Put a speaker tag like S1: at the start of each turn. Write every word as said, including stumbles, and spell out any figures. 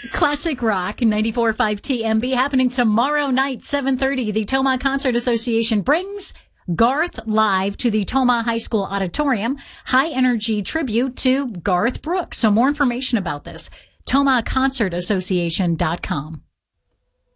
S1: Classic Rock, ninety-four point five T M B, happening tomorrow night, seven thirty. The Toma Concert Association brings Garth live to the Toma High School Auditorium. High energy tribute to Garth Brooks. So more information about this, toma concert association dot com.